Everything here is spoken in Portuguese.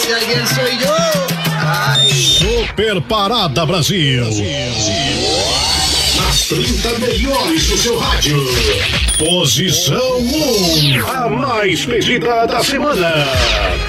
Si alguien soy yo. Ay. Super Parada Brasil. As 30 melhores do seu rádio. Posição 1. A mais pedida da semana.